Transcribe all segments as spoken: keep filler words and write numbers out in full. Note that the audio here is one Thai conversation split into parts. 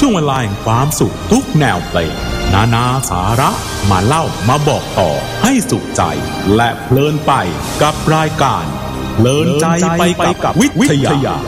ช่วงเวลาแห่งความสุขทุกแนวเพลงนานาสาระมาเล่ามาบอกต่อให้สุขใจและเพลินไปกับรายการเพลินใจไปกับวิทยา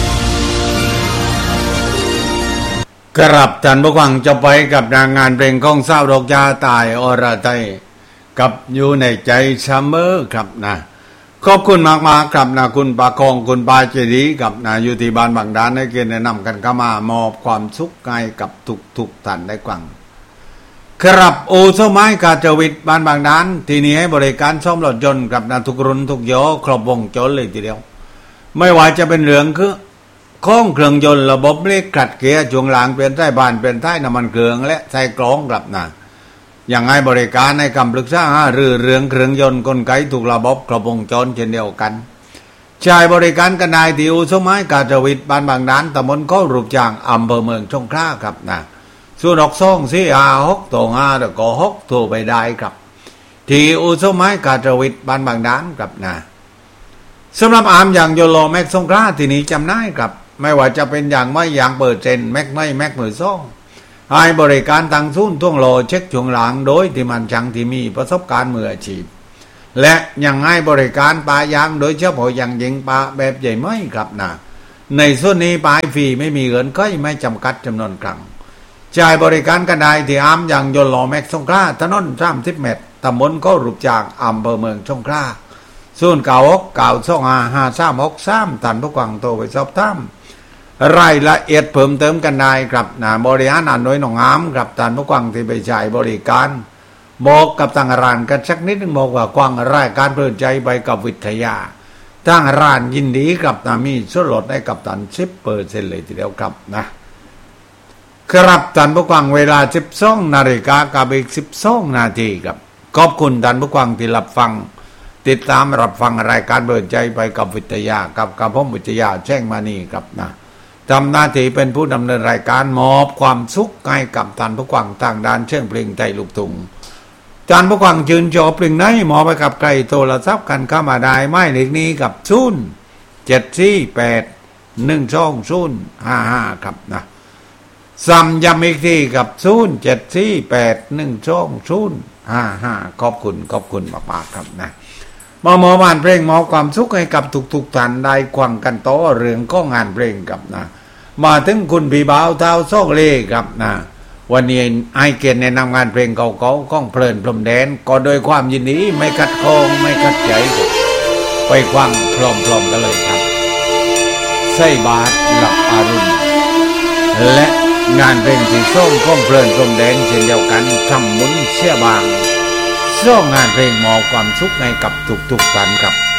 กราบท่านผู้ฟังจะไปกับงานเพลงของสาวดอกยาตายอรไทยกับอยู่ในใจเสมอครับนะขอบคุณมากๆครับนะคุณปาคองคุณปาเจดีกับนะอยู่ที่บ้านบางดานให้เกียรติแนะนำกันเข้ามามอบความสุขให้กับทุกๆท่านได้ฟังครับโอโซไม้กาจวิทบ้านบางดานที่นี้ให้บริการซ่อมรถยนต์กับนะทุกรุ่นทุกย่อครบวงจรเลยทีเดียวไม่ว่าจะเป็นเรื่องคือข้องเครื่องยนต์ระบบเบรกขัดเกียร์ช่วงหลังเปลี่ยนท้ายบานเปลี่ยนท้ายน้ำมันเครื่องและใส่กรองครับนะอย่างให้บริการในคำปรึกษาหารือเรื่องเครื่องยนต์กลไกถูกระบบครบวงจรเช่นเดียวกันใช้บริการกันได้ที่อู่ซ่อมไม้กาจวิทบ้านบางดานตำบลเข้ารูปจางอำเภอเมืองสงขลาครับนะส่วนดอกซ่องสี่อาหกตัวห้าตะกอหกโทรไปได้ครับที่อู่ซ่อมไม้กาจวิทบ้านบางดานครับนะสำหรับอาร์มอย่างโยโลแม็กสงขลาที่นี้จำได้ครับไม่ว่าจะเป็นอย่างไม่อย่างเปิดเซนแม็กไม่แม็กมือซ่องให้บริการทางศูนย์ท่วงโลเช็คช่วงหลังโดยที่มันช่างที่มีประสบการณ์มืออาชีพและยังให้บริการปลายางโดยเฉพาะอย่างยิ่งปลาแบบใหญ่ไม่ครับนะในส่วนนี้ปลายฟรีไม่มีเงินก็ไม่จำกัดจำนวนครั้งจ่ายบริการกันได้ที่อาร์มอย่างโยโลแม็กสงขลาถนนสามสิบเมตรตำบลก็รูปจากอำเภอเมืองสงขลาศูนย์เก้าหกเก้าสองห้าห้าสามหกสามท่านผู้ฟังโทรไปสอบถามรายละเอียดเพิ่มเติมกันได้ครับนะบริหารอ่านโดยหนองอามครับท่านผู้ฟังที่ไปใช้บริการบอกกับทางร้านกันสักนิดนึงบอกว่ากว้างรายการเพลินใจไปกับวิทยาทางร้านยินดีกับนะมีส่วนลดให้กับท่าน สิบเปอร์เซ็นต์ เลยทีเดียวครับนะครับท่านผู้ฟังเวลา สิบสองนาฬิกากับอีกสิบสองนาทีครับขอบคุณท่านผู้ฟังที่รับฟังติดตามรับฟังรายการเพลินใจไปกับวิทยากับกับผมวิทยาแจ้งมานี่ครับนะทำหน้าที่เป็นผู้ดำเนินรายการมอบความสุขให้กับท่านผู้ฟังทางด้านเชิงเพลงไทยลูกทุ่งท่านผู้ฟังชื่นชอบเพลงไหนมอบไปกับใครโทรศัพท์กันเข้ามาได้ไม่เลขนี้กับศูนย์ เจ็ด สี่ แปด หนึ่ง สอง ศูนย์ ห้า ห้าครับนะซ้ำย้ำอีกทีกับศูนย์ เจ็ด สี่ แปด หนึ่ง สอง ศูนย์ ห้า ห้าขอบคุณขอบคุณมากๆครับนะมาหมอบ้านเพลงมอบความสุขให้กับทุกๆท่านได้ควังกันต่อเรื่องก็งานเพลงกับนะมาถึงคุณพี่บ่าวเท้าโซกเล่ครับนะวันนี้ให้เกียรติแนะนำงานเพลงเก่าๆก้องเพลินพรมแดนก็โดยความยินดีไม่ขัดข้องไม่ขัดใจไปควังพร้อมๆกันเลยครับใส่บาตรหลับอรุณและงานเพลงที่ส่งก้องเพลินพรมแดนเช่นเดียวกันทำมุนเชี่ยบางส่งงานเพลงมอบความสุขให้กับทุกๆท่านครับ